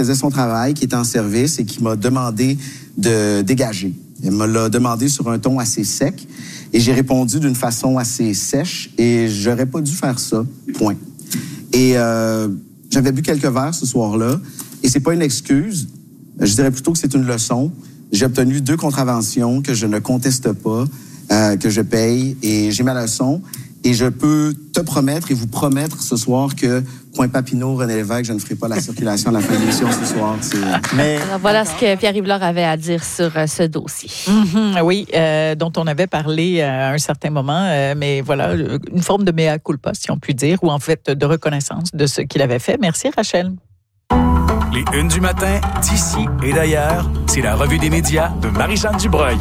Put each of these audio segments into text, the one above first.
faisait son travail, qui était en service et qui m'a demandé de dégager. Elle me l'a demandé sur un ton assez sec et j'ai répondu d'une façon assez sèche et j'aurais pas dû faire ça, point. Et j'avais bu quelques verres ce soir-là et c'est pas une excuse, je dirais plutôt que c'est une leçon. J'ai obtenu 2 contraventions que je ne conteste pas, que je paye et j'ai ma leçon. Et je peux te promettre et vous promettre ce soir que Point Papineau, René Lévesque, je ne ferai pas la circulation à la fin de l'émission ce soir. Alors voilà ce que Pierre-Yves Lard avait à dire sur ce dossier. Oui, dont on avait parlé à un certain moment, mais voilà, une forme de mea culpa, si on peut dire, ou en fait de reconnaissance de ce qu'il avait fait. Merci, Rachel. Les Unes du matin, d'ici et d'ailleurs, c'est la revue des médias de Marie-Jeanne Dubreuil.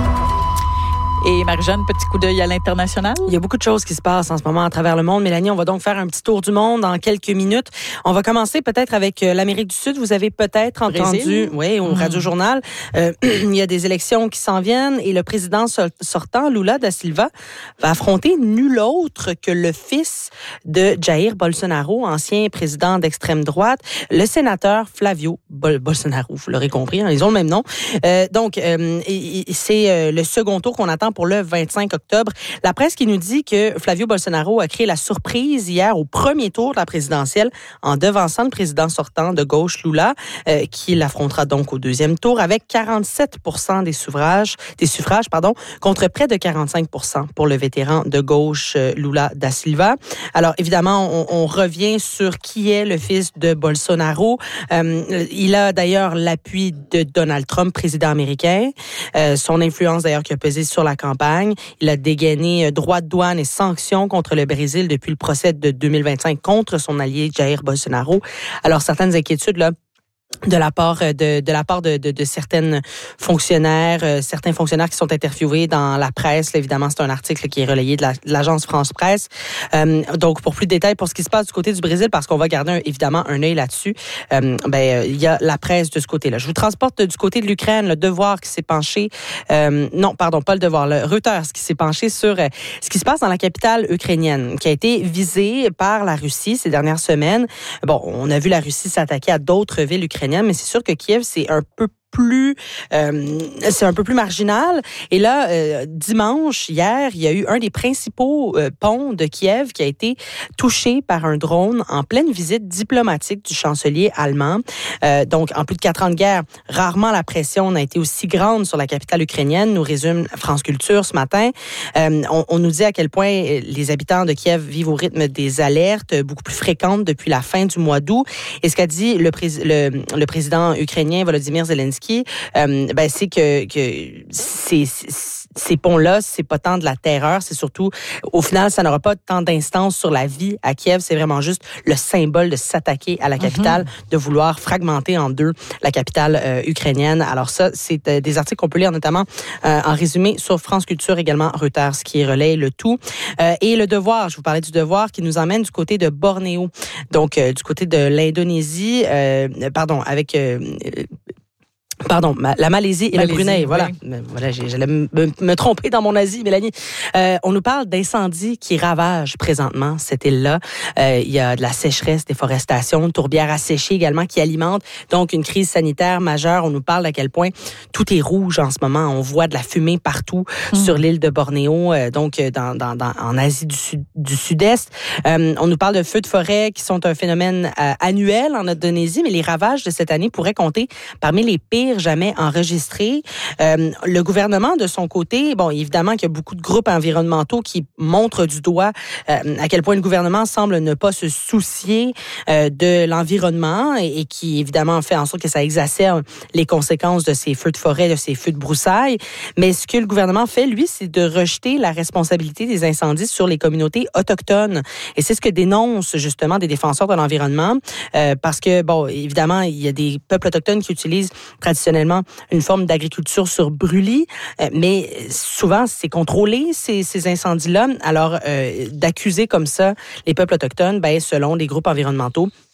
Et Marie-Jeanne, petit coup d'œil à l'international. Il y a beaucoup de choses qui se passent en ce moment à travers le monde. Mélanie, on va donc faire un petit tour du monde en quelques minutes. On va commencer peut-être avec l'Amérique du Sud. Vous avez peut-être entendu, oui, au Radio-Journal, il y a des élections qui s'en viennent et le président sortant, Lula da Silva, va affronter nul autre que le fils de Jair Bolsonaro, ancien président d'extrême droite, le sénateur Flavio Bolsonaro. Vous l'aurez compris, hein, ils ont le même nom. Donc, c'est le second tour qu'on attend pour le 25 octobre. La presse qui nous dit que Flavio Bolsonaro a créé la surprise hier au premier tour de la présidentielle en devançant le président sortant de gauche, Lula, qui l'affrontera donc au deuxième tour avec 47% des suffrages, contre près de 45% pour le vétéran de gauche, Lula da Silva. Alors, évidemment, on revient sur qui est le fils de Bolsonaro. Il a d'ailleurs l'appui de Donald Trump, président américain. Son influence, d'ailleurs, qui a pesé sur la campagne. Il a dégainé droits de douane et sanctions contre le Brésil depuis le procès de 2025 contre son allié Jair Bolsonaro. Alors, certaines inquiétudes, là, de la part de certaines fonctionnaires, certains fonctionnaires qui sont interviewés dans la presse. Là, évidemment, c'est un article qui est relayé de l'agence France Presse. Donc, pour plus de détails pour ce qui se passe du côté du Brésil, parce qu'on va garder évidemment un œil là-dessus, il y a la presse de ce côté-là. Je vous transporte du côté de l'Ukraine, le Devoir qui s'est penché, non, pardon, pas le Devoir, le Reuters qui s'est penché sur ce qui se passe dans la capitale ukrainienne, qui a été visée par la Russie ces dernières semaines. Bon, on a vu la Russie s'attaquer à d'autres villes ukrainiennes, mais c'est sûr que Kiev, c'est un peu plus marginal. Et là, dimanche, hier, il y a eu un des principaux ponts de Kiev qui a été touché par un drone en pleine visite diplomatique du chancelier allemand. Donc, en plus de 4 ans de guerre, rarement la pression n'a été aussi grande sur la capitale ukrainienne, nous résume France Culture ce matin. On nous dit à quel point les habitants de Kiev vivent au rythme des alertes beaucoup plus fréquentes depuis la fin du mois d'août. Et ce qu'a dit le président ukrainien Volodymyr Zelensky, c'est que ces ponts-là, c'est pas tant de la terreur, c'est surtout, au final, ça n'aura pas tant d'instance sur la vie à Kiev. C'est vraiment juste le symbole de s'attaquer à la capitale, de vouloir fragmenter en deux la capitale ukrainienne. Alors ça, c'est des articles qu'on peut lire notamment en résumé sur France Culture, également Reuters qui relaie le tout. Et le Devoir, je vous parlais du Devoir qui nous emmène du côté de Bornéo, donc du côté de l'Indonésie, avec... la Malaisie et le Brunei. Voilà, oui. Voilà, j'allais me tromper dans mon Asie, Mélanie. On nous parle d'incendies qui ravagent présentement cette île-là. Il y a de la sécheresse, déforestation, tourbières asséchées également qui alimentent donc une crise sanitaire majeure. On nous parle à quel point tout est rouge en ce moment. On voit de la fumée partout sur l'île de Bornéo, donc en Asie du Sud-Est. On nous parle de feux de forêt qui sont un phénomène annuel en Indonésie, mais les ravages de cette année pourraient compter parmi les pires jamais enregistré. Le gouvernement, de son côté, bon, évidemment qu'il y a beaucoup de groupes environnementaux qui montrent du doigt à quel point le gouvernement semble ne pas se soucier de l'environnement et qui, évidemment, fait en sorte que ça exacerbe les conséquences de ces feux de forêt, de ces feux de broussailles. Mais ce que le gouvernement fait, lui, c'est de rejeter la responsabilité des incendies sur les communautés autochtones. Et c'est ce que dénoncent, justement, des défenseurs de l'environnement parce que, bon, évidemment, il y a des peuples autochtones qui utilisent traditionnellement une forme d'agriculture sur brûlis, mais souvent c'est contrôlé ces incendies-là. Alors d'accuser comme ça les peuples autochtones, selon les groupes environnementaux,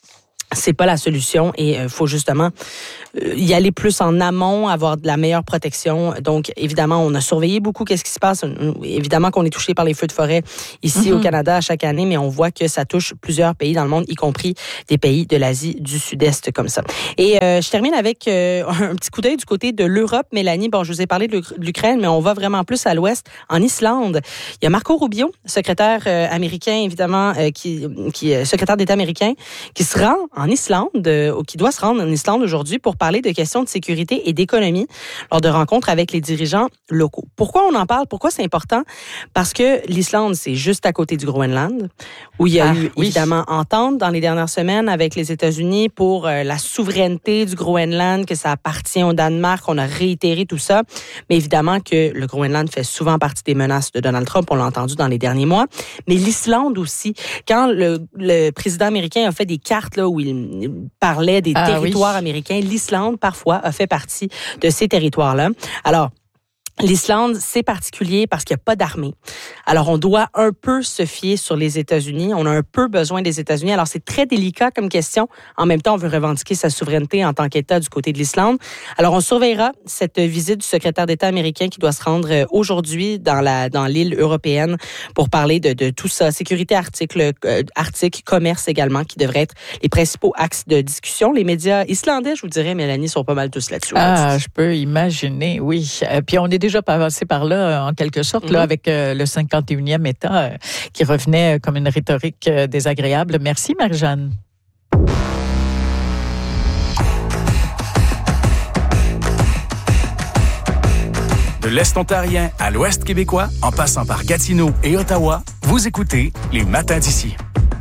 c'est pas la solution et faut justement y aller plus en amont, avoir de la meilleure protection. Donc, évidemment, on a surveillé beaucoup qu'est-ce qui se passe. Évidemment qu'on est touché par les feux de forêt ici au Canada à chaque année, mais on voit que ça touche plusieurs pays dans le monde, y compris des pays de l'Asie du Sud-Est comme ça. Et je termine avec un petit coup d'œil du côté de l'Europe. Mélanie, bon, je vous ai parlé de l'Ukraine, mais on va vraiment plus à l'ouest, en Islande. Il y a Marco Rubio, secrétaire américain, évidemment, qui est secrétaire d'État américain, qui se rend en Islande, qui doit se rendre en Islande aujourd'hui pour parler de questions de sécurité et d'économie lors de rencontres avec les dirigeants locaux. Pourquoi on en parle? Pourquoi c'est important? Parce que l'Islande, c'est juste à côté du Groenland, où il y a eu évidemment entente dans les dernières semaines avec les États-Unis pour la souveraineté du Groenland, que ça appartient au Danemark. On a réitéré tout ça. Mais évidemment que le Groenland fait souvent partie des menaces de Donald Trump. On l'a entendu dans les derniers mois. Mais l'Islande aussi. Quand le président américain a fait des cartes là, où il parlait des territoires américains, l'Islande, parfois, a fait partie de ces territoires-là. Alors, l'Islande, c'est particulier parce qu'il n'y a pas d'armée. Alors, on doit un peu se fier sur les États-Unis. On a un peu besoin des États-Unis. Alors, c'est très délicat comme question. En même temps, on veut revendiquer sa souveraineté en tant qu'État du côté de l'Islande. Alors, on surveillera cette visite du secrétaire d'État américain qui doit se rendre aujourd'hui dans l'île européenne pour parler de tout ça. Sécurité arctique, commerce également, qui devraient être les principaux axes de discussion. Les médias islandais, je vous dirais, Mélanie, sont pas mal tous là-dessus. Je peux imaginer, oui. Puis on est déjà passé par là, en quelque sorte, là, avec le 51e État qui revenait comme une rhétorique désagréable. Merci, Marie-Jeanne. De l'Est ontarien à l'Ouest québécois, en passant par Gatineau et Ottawa, vous écoutez Les Matins d'ici.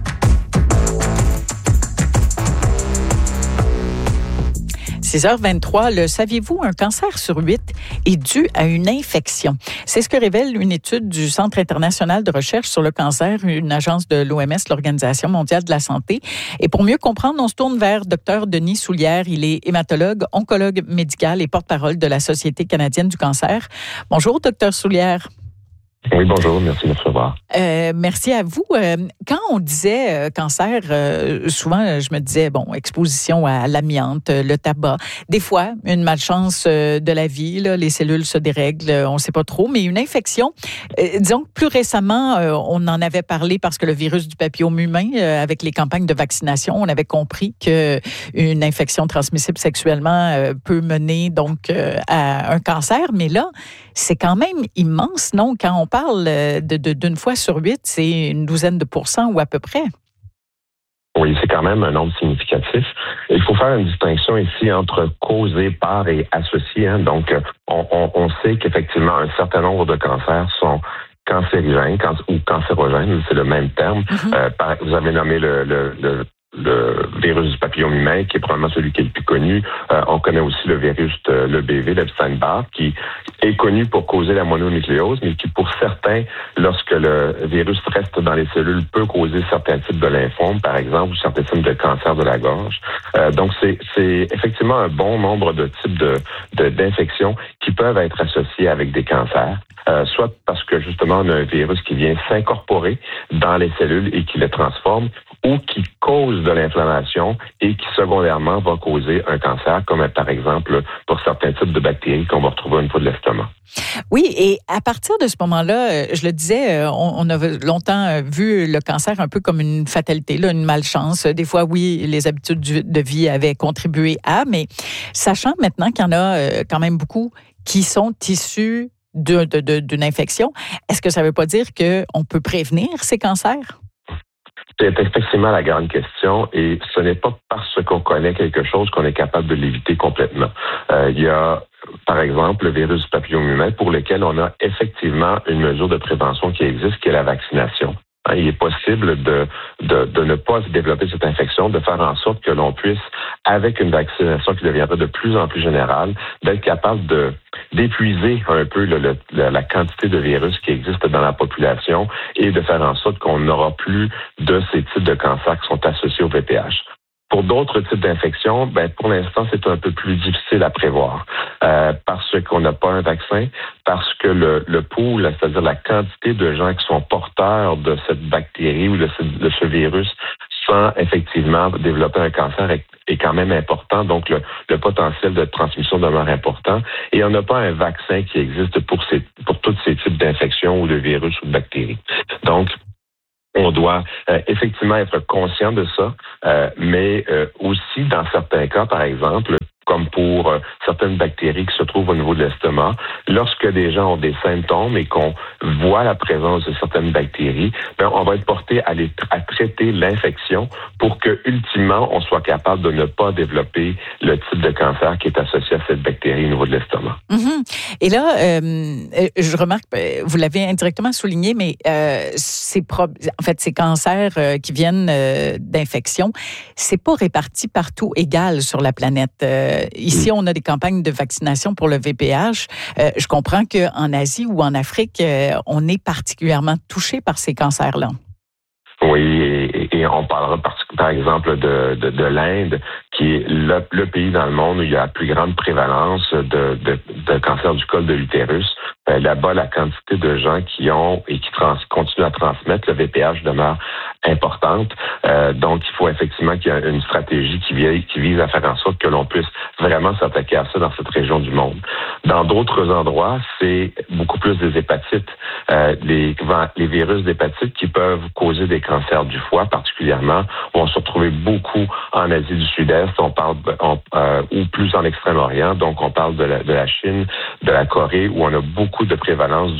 6h23, le saviez-vous, un cancer sur 8 est dû à une infection. C'est ce que révèle une étude du Centre international de recherche sur le cancer, une agence de l'OMS, l'Organisation mondiale de la santé. Et pour mieux comprendre, on se tourne vers Dr Denis Soulière. Il est hématologue, oncologue médical et porte-parole de la Société canadienne du cancer. Bonjour, Dr Soulière. Oui, bonjour, merci de me recevoir. Merci à vous. Quand on disait cancer, souvent je me disais, exposition à l'amiante, le tabac. Des fois, une malchance de la vie, là, les cellules se dérèglent, on ne sait pas trop, mais une infection, disons que plus récemment, on en avait parlé parce que le virus du papillome humain, avec les campagnes de vaccination, on avait compris qu'une infection transmissible sexuellement peut mener donc à un cancer, mais là, c'est quand même immense, non? Quand on parle d'une fois sur 8, c'est une douzaine de % ou à peu près. Oui, c'est quand même un nombre significatif. Il faut faire une distinction ici entre causé par et associé. Hein. Donc, on sait qu'effectivement, un certain nombre de cancers sont cancérigènes ou cancérogènes, c'est le même terme. Vous avez nommé le virus du papillome humain, qui est probablement celui qui est le plus connu. On connaît aussi le virus de l'EBV, l'Epstein-Barr, qui est connu pour causer la mononucléose, mais qui, pour certains, lorsque le virus reste dans les cellules, peut causer certains types de lymphomes, par exemple, ou certains types de cancer de la gorge. Donc, c'est effectivement un bon nombre de types d'infections qui peuvent être associés avec des cancers. Soit parce que, justement, on a un virus qui vient s'incorporer dans les cellules et qui les transforme, ou qui cause de l'inflammation et qui, secondairement, va causer un cancer, comme par exemple pour certains types de bactéries qu'on va retrouver au niveau de l'estomac. Oui, et à partir de ce moment-là, je le disais, on a longtemps vu le cancer un peu comme une fatalité, là, une malchance. Des fois, oui, les habitudes de vie avaient contribué à, mais sachant maintenant qu'il y en a quand même beaucoup qui sont issus d'une infection, est-ce que ça ne veut pas dire qu'on peut prévenir ces cancers? C'est effectivement la grande question et ce n'est pas parce qu'on connaît quelque chose qu'on est capable de l'éviter complètement. Il y a, par exemple, le virus du papillome humain pour lequel on a effectivement une mesure de prévention qui existe, qui est la vaccination. Il est possible de ne pas développer cette infection, de faire en sorte que l'on puisse, avec une vaccination qui deviendra de plus en plus générale, d'être capable d'épuiser un peu la quantité de virus qui existe dans la population et de faire en sorte qu'on n'aura plus de ces types de cancers qui sont associés au VPH. Pour d'autres types d'infections, pour l'instant, c'est un peu plus difficile à prévoir parce qu'on n'a pas un vaccin, parce que le pool, c'est-à-dire la quantité de gens qui sont porteurs de cette bactérie ou de ce virus, sans effectivement développer un cancer est quand même important. Donc, le potentiel de transmission demeure important. Et on n'a pas un vaccin qui existe pour tous ces types d'infections ou de virus ou de bactéries. Donc, on doit effectivement être conscient de ça, mais aussi dans certains cas, par exemple, comme pour certaines bactéries qui se trouvent au niveau de l'estomac, lorsque des gens ont des symptômes et qu'on voit la présence de certaines bactéries, on va être porté à traiter l'infection pour que, ultimement, on soit capable de ne pas développer le type de cancer qui est associé à cette bactérie au niveau de l'estomac. Mm-hmm. Et là, je remarque, vous l'avez indirectement souligné, mais ces cancers qui viennent d'infections, c'est pas réparti partout égal sur la planète. Ici, on a des campagnes de vaccination pour le VPH. Je comprends qu'en Asie ou en Afrique, on est particulièrement touché par ces cancers-là. Oui, et on parlera par exemple de l'Inde, qui est le pays dans le monde où il y a la plus grande prévalence de cancer du col de l'utérus. Là-bas, la quantité de gens qui ont et qui continuent à transmettre le VPH demeure importante. Donc, il faut effectivement qu'il y ait une stratégie qui vise à faire en sorte que l'on puisse vraiment s'attaquer à ça dans cette région du monde. Dans d'autres endroits, c'est beaucoup plus des hépatites, les virus d'hépatite qui peuvent causer des cancers du foie particulièrement, vont se retrouver beaucoup en Asie du Sud-Est, ou plus en Extrême-Orient. Donc, on parle de la Chine, de la Corée, où on a beaucoup de prévalence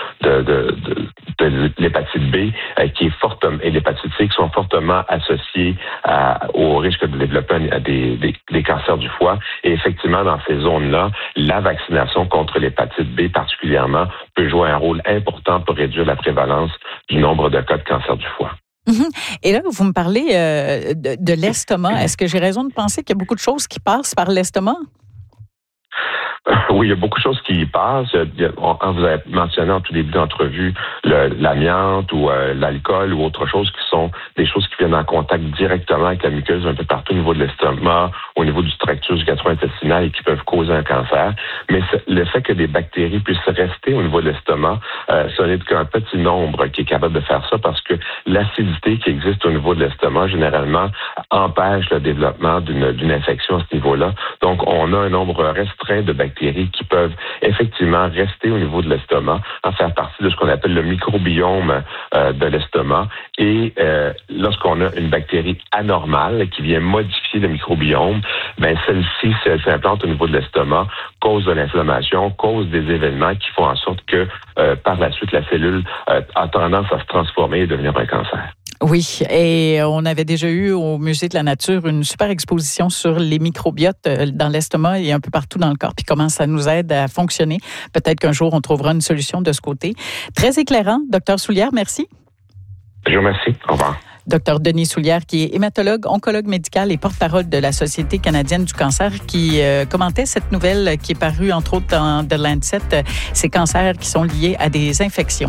de l'hépatite B qui est fortement, et l'hépatite C qui sont fortement associés au risque de développer des cancers du foie. Et effectivement, dans ces zones-là, la vaccination contre l'hépatite B particulièrement peut jouer un rôle important pour réduire la prévalence du nombre de cas de cancer du foie. Mm-hmm. Et là, vous me parlez de l'estomac. Est-ce que j'ai raison de penser qu'il y a beaucoup de choses qui passent par l'estomac? Oui, il y a beaucoup de choses qui y passent. Vous avez mentionné en tout début d'entrevue l'amiante ou l'alcool ou autre chose qui sont des choses qui viennent en contact directement avec la muqueuse un peu partout au niveau de l'estomac, au niveau du tractus gastro-intestinal et qui peuvent causer un cancer. Mais le fait que des bactéries puissent rester au niveau de l'estomac, ce n'est qu'un petit nombre qui est capable de faire ça parce que l'acidité qui existe au niveau de l'estomac, généralement, empêche le développement d'une infection à ce niveau-là. Donc, on a un nombre restreint de bactéries qui peuvent effectivement rester au niveau de l'estomac, en faire partie de ce qu'on appelle le microbiome de l'estomac. Et lorsqu'on a une bactérie anormale qui vient modifier le microbiome, celle-ci, si elle s'implante au niveau de l'estomac, cause de l'inflammation, cause des événements qui font en sorte que par la suite, la cellule a tendance à se transformer et devenir un cancer. Oui, et on avait déjà eu au Musée de la Nature une super exposition sur les microbiotes dans l'estomac et un peu partout dans le corps, puis comment ça nous aide à fonctionner. Peut-être qu'un jour, on trouvera une solution de ce côté. Très éclairant. Docteur Soulière, merci. Je vous remercie. Au revoir. Docteur Denis Soulière, qui est hématologue, oncologue médical et porte-parole de la Société canadienne du cancer, qui commentait cette nouvelle qui est parue, entre autres, dans The Lancet, ces cancers qui sont liés à des infections.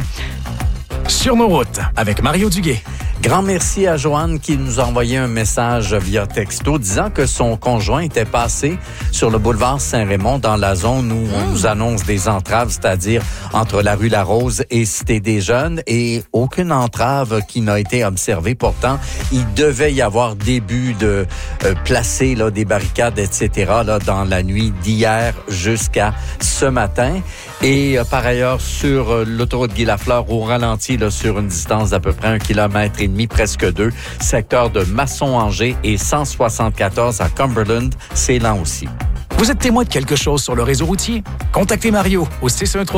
Sur nos routes, avec Mario Duguay. Grand merci à Joanne qui nous a envoyé un message via texto disant que son conjoint était passé sur le boulevard Saint-Raymond dans la zone où on nous annonce des entraves, c'est-à-dire entre la rue Larose et Cité des Jeunes, et aucune entrave qui n'a été observée. Pourtant, il devait y avoir début de placer là, des barricades, etc. là, dans la nuit d'hier jusqu'à ce matin. Et par ailleurs, sur l'autoroute Guy-Lafleur, au ralenti, là, sur une distance d'à peu près 1,5 kilomètre, presque 2, secteur de Masson-Angers et 174 à Cumberland, c'est lent aussi. Vous êtes témoin de quelque chose sur le réseau routier? Contactez Mario au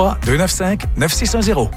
613-295-9610.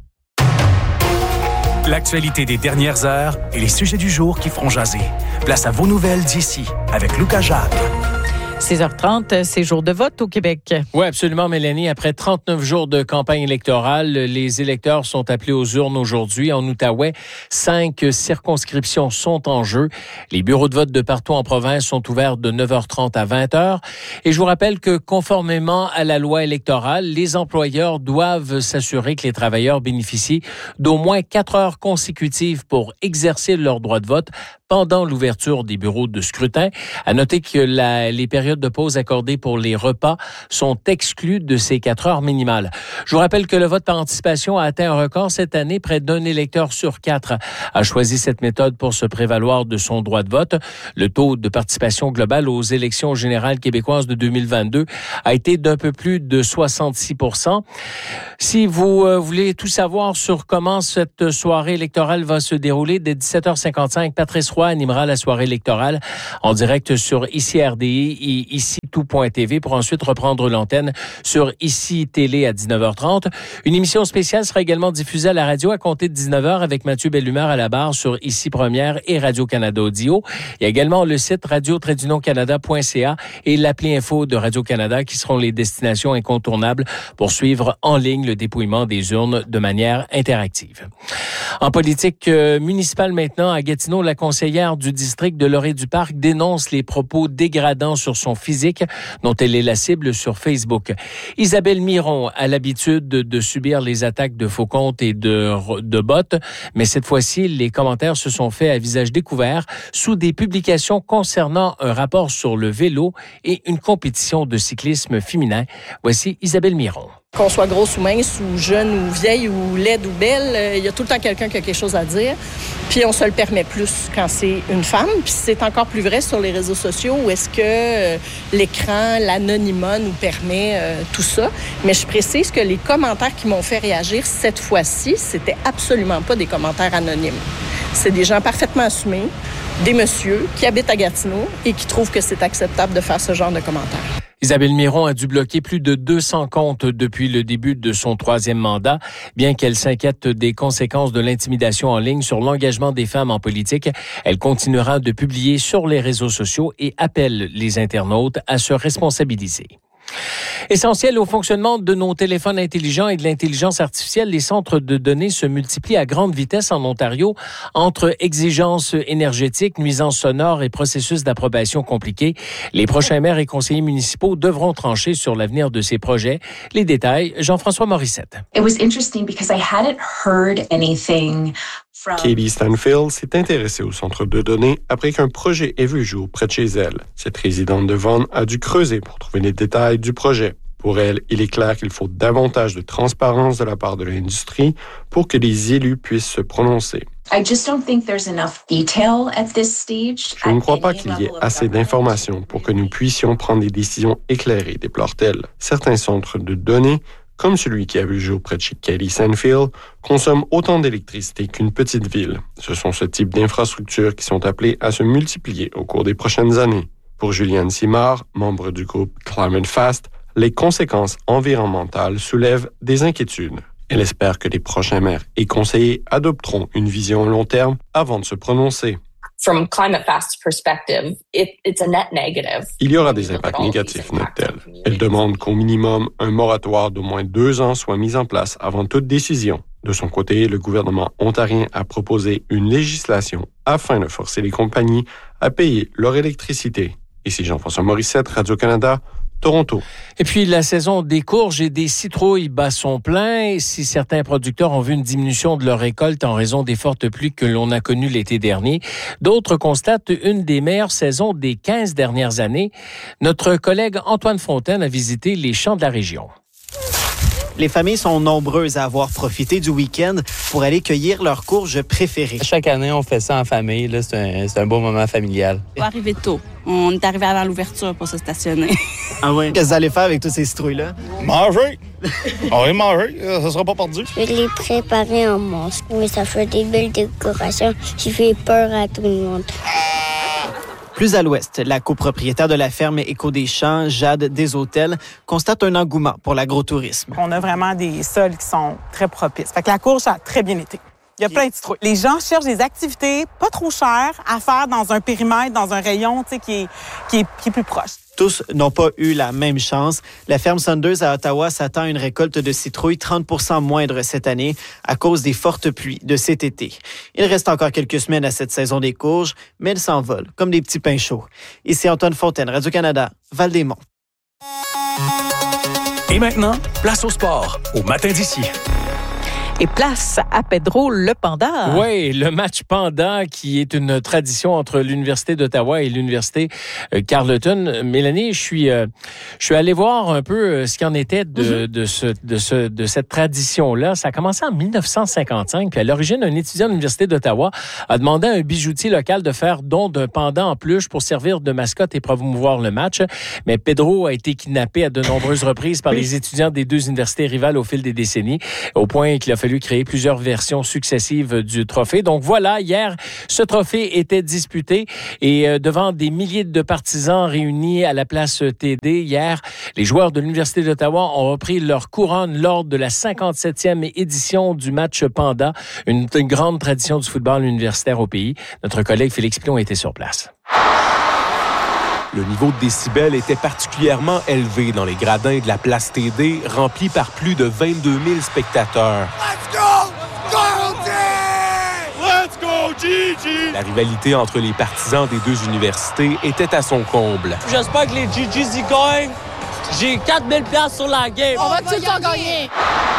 L'actualité des dernières heures et les sujets du jour qui feront jaser. Place à vos nouvelles d'ici avec Lucas Jacques. 6h30, c'est jour de vote au Québec. Oui, absolument, Mélanie. Après 39 jours de campagne électorale, les électeurs sont appelés aux urnes aujourd'hui. En Outaouais, 5 circonscriptions sont en jeu. Les bureaux de vote de partout en province sont ouverts de 9h30 à 20h. Et je vous rappelle que, conformément à la loi électorale, les employeurs doivent s'assurer que les travailleurs bénéficient d'au moins 4 heures consécutives pour exercer leur droit de vote pendant l'ouverture des bureaux de scrutin. À noter que les périodes de pause accordées pour les repas sont exclues de ces 4 heures minimales. Je vous rappelle que le vote par anticipation a atteint un record cette année. Près d'un électeur sur 4 a choisi cette méthode pour se prévaloir de son droit de vote. Le taux de participation globale aux élections générales québécoises de 2022 a été d'un peu plus de 66 %. Si vous voulez tout savoir sur comment cette soirée électorale va se dérouler, dès 17h55, Patrice Roy animera la soirée électorale en direct sur ICI RDI et ICI tout.tv pour ensuite reprendre l'antenne sur ICI Télé à 19h30. Une émission spéciale sera également diffusée à la radio à compter de 19h avec Mathieu Bellumeur à la barre sur ICI Première et Radio-Canada Audio. Il y a également le site radio-canada.ca et l'appli info de Radio-Canada qui seront les destinations incontournables pour suivre en ligne le dépouillement des urnes de manière interactive. En politique municipale maintenant, à Gatineau, la conseillère du district de Laurier-du-Parc dénonce les propos dégradants sur son physique dont elle est la cible sur Facebook. Isabelle Miron a l'habitude de subir les attaques de faux comptes et de bots, mais cette fois-ci, les commentaires se sont faits à visage découvert sous des publications concernant un rapport sur le vélo et une compétition de cyclisme féminin. Voici Isabelle Miron. Qu'on soit grosse ou mince, ou jeune ou vieille, ou laide ou belle, il y a tout le temps quelqu'un qui a quelque chose à dire. Puis on se le permet plus quand c'est une femme. Puis c'est encore plus vrai sur les réseaux sociaux où est-ce que l'écran, l'anonymat nous permet tout ça. Mais je précise que les commentaires qui m'ont fait réagir cette fois-ci, c'était absolument pas des commentaires anonymes. C'est des gens parfaitement assumés, des messieurs qui habitent à Gatineau et qui trouvent que c'est acceptable de faire ce genre de commentaires. Isabelle Miron a dû bloquer plus de 200 comptes depuis le début de son 3e mandat, bien qu'elle s'inquiète des conséquences de l'intimidation en ligne sur l'engagement des femmes en politique. Elle continuera de publier sur les réseaux sociaux et appelle les internautes à se responsabiliser. Essentiel au fonctionnement de nos téléphones intelligents et de l'intelligence artificielle, les centres de données se multiplient à grande vitesse en Ontario entre exigences énergétiques, nuisances sonores et processus d'approbation compliqués. Les prochains maires et conseillers municipaux devront trancher sur l'avenir de ces projets. Les détails, Jean-François Morissette. It was interesting because I hadn't heard anything. Katie Stanfield s'est intéressée au centre de données après qu'un projet ait vu le jour près de chez elle. Cette résidente de Vaughan a dû creuser pour trouver les détails du projet. Pour elle, il est clair qu'il faut davantage de transparence de la part de l'industrie pour que les élus puissent se prononcer. Je ne crois pas qu'il y ait assez d'informations pour que nous puissions prendre des décisions éclairées, déplore-t-elle. Certains centres de données, comme celui qui a vu le jour près de chez Katie Stanfield, consomment autant d'électricité qu'une petite ville. Ce sont ce type d'infrastructures qui sont appelées à se multiplier au cours des prochaines années. Pour Juliane Simard, membre du groupe Climate Fast, les conséquences environnementales soulèvent des inquiétudes. Elle espère que les prochains maires et conseillers adopteront une vision long terme avant de se prononcer. From Climate Fast perspective, it's a net negative. Il y aura des impacts négatifs, note-t-elle. Elle demande qu'au minimum, un moratoire d'au moins 2 ans soit mis en place avant toute décision. De son côté, le gouvernement ontarien a proposé une législation afin de forcer les compagnies à payer leur électricité. Ici Jean-François Morissette, Radio-Canada, Toronto. Et puis, la saison des courges et des citrouilles bat son plein. Si certains producteurs ont vu une diminution de leur récolte en raison des fortes pluies que l'on a connues l'été dernier, d'autres constatent une des meilleures saisons des 15 dernières années. Notre collègue Antoine Fontaine a visité les champs de la région. Les familles sont nombreuses à avoir profité du week-end pour aller cueillir leurs courges préférées. Chaque année, on fait ça en famille. Là, c'est un beau moment familial. On est arrivé tôt. On est arrivé avant l'ouverture pour se stationner. Ah oui? Qu'est-ce que vous allez faire avec toutes ces citrouilles-là? Manger! On va manger, ça sera pas perdu. Je vais les préparer en monstre. Mais ça fait des belles décorations. J'ai fait peur à tout le monde. Plus à l'ouest, la copropriétaire de la ferme Écho des Champs, Jade Deshôtels, constate un engouement pour l'agrotourisme. On a vraiment des sols qui sont très propices. Fait que la courge a très bien été. Il y a plein de citrouilles. Les gens cherchent des activités pas trop chères à faire dans un périmètre, dans un rayon qui est plus proche. Tous n'ont pas eu la même chance. La ferme Saunders à Ottawa s'attend à une récolte de citrouilles 30% moindre cette année à cause des fortes pluies de cet été. Il reste encore quelques semaines à cette saison des courges, mais elles s'envolent comme des petits pains chauds. Ici Antoine Fontaine, Radio-Canada, Val-des-Monts. Et maintenant, place au sport, au Matin d'ici. Et place à Pedro le Panda. Oui, le match Panda qui est une tradition entre l'Université d'Ottawa et l'Université Carleton. Mélanie, je suis allé voir un peu ce qu'il en était de cette tradition-là. Ça a commencé en 1955. Puis à l'origine, un étudiant de l'Université d'Ottawa a demandé à un bijoutier local de faire don d'un panda en peluche pour servir de mascotte et promouvoir le match. Mais Pedro a été kidnappé à de nombreuses reprises par les étudiants des deux universités rivales au fil des décennies, au point qu'il a fallu créer plusieurs versions successives du trophée. Donc voilà, hier, ce trophée était disputé et devant des milliers de partisans réunis à la place TD, hier, les joueurs de l'Université d'Ottawa ont repris leur couronne lors de la 57e édition du match Panda, une grande tradition du football universitaire au pays. Notre collègue Félix Pilon était sur place. Le niveau de décibels était particulièrement élevé dans les gradins de la place TD, remplis par plus de 22 000 spectateurs. Let's go! Go, Let's go, Gigi! La rivalité entre les partisans des deux universités était à son comble. J'espère que les Gigis y gagnent. J'ai 4000 $, sur la game. On va tout le temps gagner!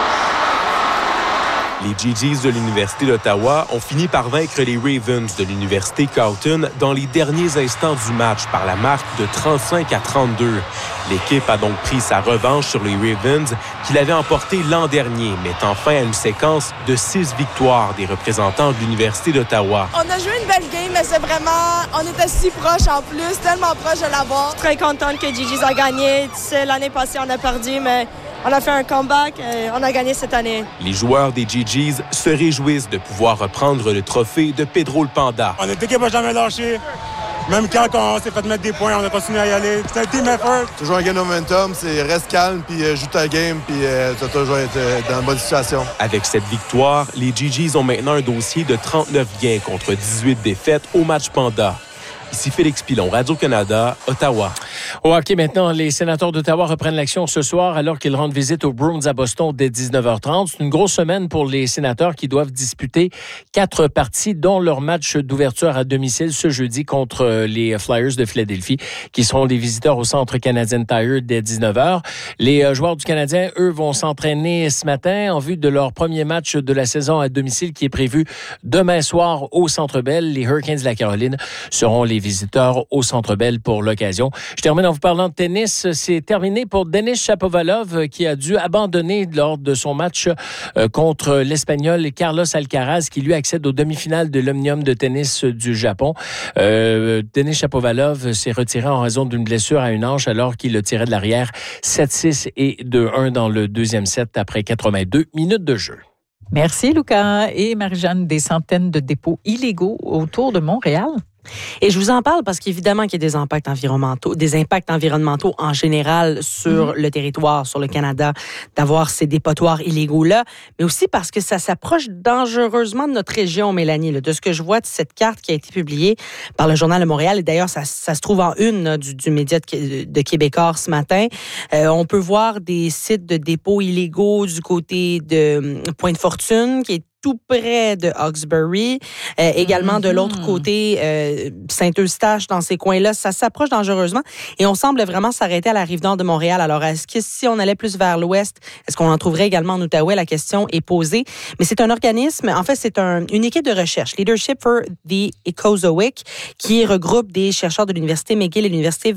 Les GGs de l'Université d'Ottawa ont fini par vaincre les Ravens de l'Université Carleton dans les derniers instants du match par la marque de 35-32. L'équipe a donc pris sa revanche sur les Ravens qu'il avait emporté l'an dernier, mettant fin à une séquence de 6 victoires des représentants de l'Université d'Ottawa. On a joué une belle game, mais c'est vraiment... On était si proches en plus, tellement proches de l'avoir. Très contente que GGs a gagné. Tu sais, l'année passée, on a perdu, mais... On a fait un comeback et on a gagné cette année. Les joueurs des GGs se réjouissent de pouvoir reprendre le trophée de Pedro le Panda. On est équipe à jamais lâché. Même quand on s'est fait mettre des points, on a continué à y aller. C'est un team effort. Toujours un gain de momentum, c'est reste calme, puis joue ta game, puis tu vas toujours être dans une bonne situation. Avec cette victoire, les GGs ont maintenant un dossier de 39 gains contre 18 défaites au match Panda. Ici Félix Pilon, Radio-Canada, Ottawa. Au hockey maintenant, les sénateurs d'Ottawa reprennent l'action ce soir alors qu'ils rendent visite aux Bruins à Boston dès 19h30. C'est une grosse semaine pour les sénateurs qui doivent disputer 4 parties, dont leur match d'ouverture à domicile ce jeudi contre les Flyers de Philadelphie, qui seront les visiteurs au Centre Canadian Tire dès 19h. Les joueurs du Canadien, eux, vont s'entraîner ce matin en vue de leur premier match de la saison à domicile qui est prévu demain soir au Centre Bell. Les Hurricanes de la Caroline seront les visiteurs au Centre Bell pour l'occasion. Je termine en vous parlant de tennis. C'est terminé pour Denis Shapovalov qui a dû abandonner lors de son match contre l'Espagnol Carlos Alcaraz qui lui accède aux demi-finales de l'Omnium de tennis du Japon. Denis Shapovalov s'est retiré en raison d'une blessure à une hanche alors qu'il le tirait de l'arrière 7-6 et 2-1 dans le deuxième set après 82 minutes de jeu. Merci Lucas et Marie-Jeanne. Des centaines de dépôts illégaux autour de Montréal. Et je vous en parle parce qu'évidemment qu'il y a des impacts environnementaux en général sur le territoire, sur le Canada, d'avoir ces dépotoirs illégaux-là, mais aussi parce que ça s'approche dangereusement de notre région, Mélanie. Là, de ce que je vois de cette carte qui a été publiée par le Journal de Montréal, et d'ailleurs, ça se trouve en une là, du média de Québécois ce matin. On peut voir des sites de dépôts illégaux du côté de Pointe-Fortune, qui est tout près de Hawkesbury, également de l'autre côté, Saint-Eustache, dans ces coins-là. Ça s'approche dangereusement et on semble vraiment s'arrêter à la Rive-Nord de Montréal. Alors, est-ce que si on allait plus vers l'ouest, est-ce qu'on en trouverait également en Outaouais? La question est posée. Mais c'est un organisme, en fait, c'est une équipe de recherche, Leadership for the Ecozoic, qui regroupe des chercheurs de l'Université McGill et l'Université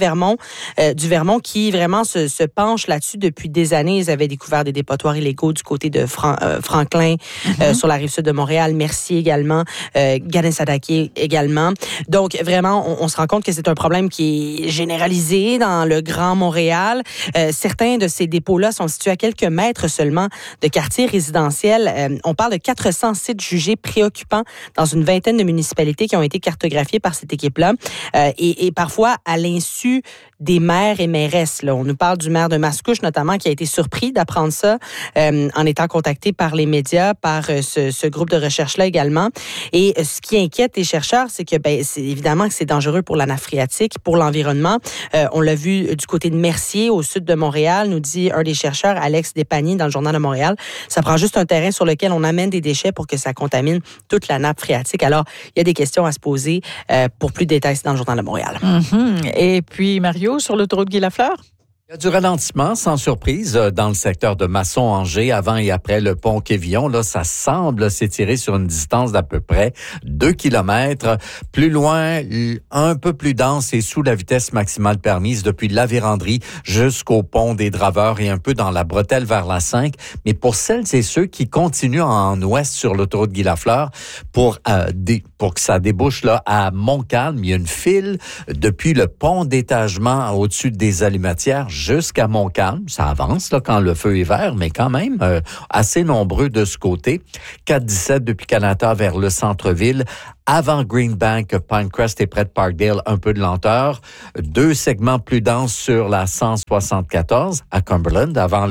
du Vermont, qui vraiment se penchent là-dessus depuis des années. Ils avaient découvert des dépotoirs illégaux du côté de Franklin, sur la Rive-Sud de Montréal, Mercier également, Ganesadaki également. Donc, vraiment, on se rend compte que c'est un problème qui est généralisé dans le Grand Montréal. Certains de ces dépôts-là sont situés à quelques mètres seulement de quartiers résidentiels. On parle de 400 sites jugés préoccupants dans une vingtaine de municipalités qui ont été cartographiées par cette équipe-là. Et parfois, à l'insu des maires et mairesses. Là. On nous parle du maire de Mascouche, notamment, qui a été surpris d'apprendre ça en étant contacté par les médias, par ce groupe de recherche-là également. Et ce qui inquiète les chercheurs, c'est que, c'est évidemment que c'est dangereux pour la nappe phréatique, pour l'environnement. On l'a vu du côté de Mercier, au sud de Montréal, nous dit un des chercheurs, Alex Despagny, dans le Journal de Montréal. Ça prend juste un terrain sur lequel on amène des déchets pour que ça contamine toute la nappe phréatique. Alors, il y a des questions à se poser. Pour plus de détails, c'est dans le Journal de Montréal. Et puis, Mario, sur l'autoroute Guy-Lafleur? Il y a du ralentissement, sans surprise, dans le secteur de Masson-Angers, avant et après le pont Quévillon. Là, ça semble s'étirer sur une distance d'à peu près 2 kilomètres. Plus loin, un peu plus dense et sous la vitesse maximale permise depuis la Vérandrie jusqu'au pont des Draveurs et un peu dans la bretelle vers la 5. Mais pour celles et ceux qui continuent en ouest sur l'autoroute Guy-Lafleur, pour que ça débouche là à Montcalm, il y a une file depuis le pont d'étagement au-dessus des Allumatières jusqu'à Montcalm. Ça avance là quand le feu est vert, mais quand même assez nombreux de ce côté. 417 depuis Canada vers le centre-ville. Avant Greenbank, Pinecrest et près de Parkdale, un peu de lenteur. 2 segments plus denses sur la 174 à Cumberland, avant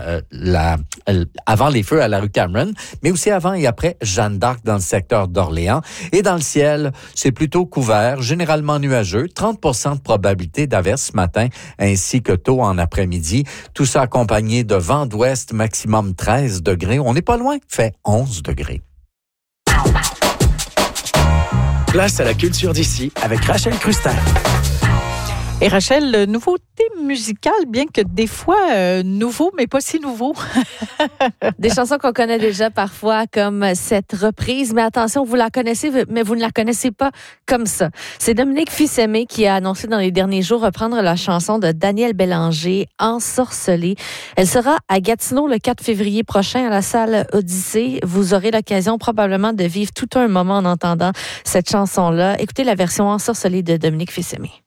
avant les feux à la rue Cameron, mais aussi avant et après Jeanne d'Arc dans le secteur d'Orléans. Et dans le ciel, c'est plutôt couvert, généralement nuageux, 30% de probabilité d'averse ce matin, ainsi que tôt en après-midi. Tout ça accompagné de vent d'ouest, maximum 13 degrés. On n'est pas loin, fait 11 degrés. Place à la culture d'ici avec Rachel Crustin. Et Rachel, nouveauté musicale, bien que des fois nouveau, mais pas si nouveau. Des chansons qu'on connaît déjà parfois, comme cette reprise. Mais attention, vous la connaissez, mais vous ne la connaissez pas comme ça. C'est Dominique Fils-Aimé qui a annoncé dans les derniers jours reprendre la chanson de Daniel Bélanger, Ensorcelée. Elle sera à Gatineau le 4 février prochain à la salle Odyssée. Vous aurez l'occasion probablement de vivre tout un moment en entendant cette chanson-là. Écoutez la version Ensorcelée de Dominique Fils-Aimé.